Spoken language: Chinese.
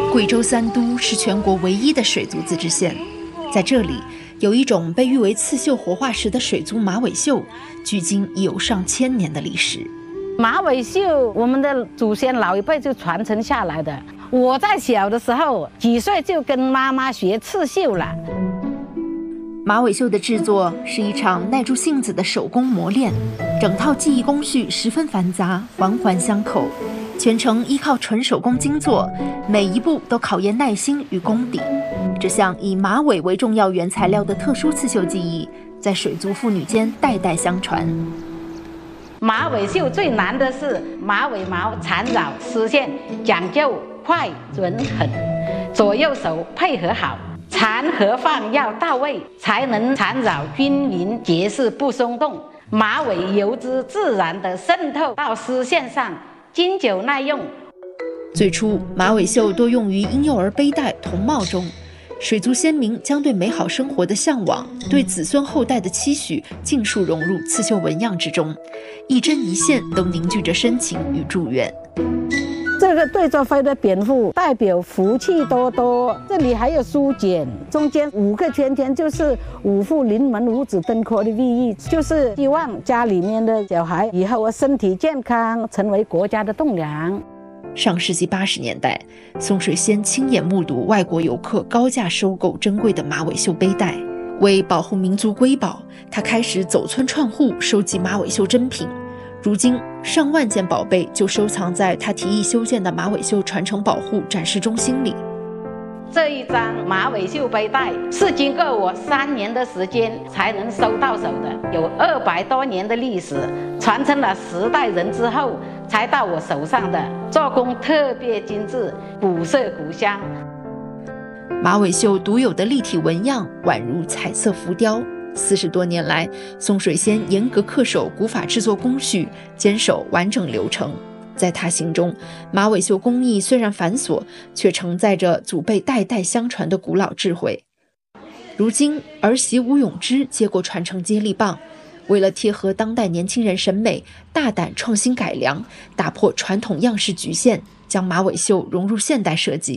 贵州三都是全国唯一的水族自治县，在这里有一种被誉为刺绣活化石的水族马尾绣，距今已有上千年的历史。 马尾绣，我们的祖先老一辈就传承下来的。我在小的时候，几岁就跟妈妈学刺绣了。 马尾绣的制作是一场耐住性子的手工磨练，整套技艺工序十分繁杂，环环相扣，全程依靠纯手工精做，每一步都考验耐心与功底。这项以马尾为重要原材料的特殊刺绣技艺，在水族妇女间代代相传。 马尾绣最难的是马尾毛缠绕丝线，讲究快准狠，左右手配合好，缠和放要到位，才能缠绕均匀，结实不松动，马尾油脂自然地渗透到丝线上，经久耐用。 最初，马尾绣多用于婴幼儿背带、童帽中。水族先民将对美好生活的向往，对子孙后代的期许，尽数融入刺绣纹样之中，一针一线都凝聚着深情与祝愿。 这个对着飞的蝙蝠代表福气多多，这里还有书简，中间5个圈圈就是五福临门、五子登科的寓意，就是希望家里面的小孩以后身体健康，成为国家的栋梁。 上世纪80年代，宋水仙亲眼目睹外国游客高价收购珍贵的马尾绣背带，为保护民族瑰宝，他开始走村串户收集马尾绣珍品。如今，上万件宝贝就收藏在他提议修建的马尾绣传承保护展示中心里。 这一张马尾绣背带是经过我3年的时间才能收到手的，有200多年的历史，传承了10代人之后才到我手上的，做工特别精致，古色古香。 马尾绣独有的立体纹样宛如彩色浮雕。40多年来，宋水仙严格恪守古法制作工序，坚守完整流程。在他心中，马尾绣工艺虽然繁琐，却承载着祖辈代代相传的古老智慧。如今，儿媳吴永芝接过传承接力棒，为了贴合当代年轻人审美，大胆创新改良，打破传统样式局限，将马尾绣融入现代设计。